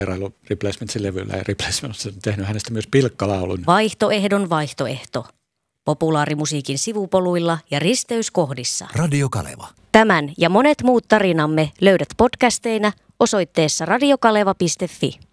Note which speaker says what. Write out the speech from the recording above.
Speaker 1: vierailu Replacementsin levyllä ja Replacements on tehnyt hänestä myös pilkkalaulun.
Speaker 2: Vaihtoehdon vaihtoehto. Populaarimusiikin sivupoluilla ja risteyskohdissa.
Speaker 3: Radio Kaleva.
Speaker 2: Tämän ja monet muut tarinamme löydät podcasteina osoitteessa radiokaleva.fi.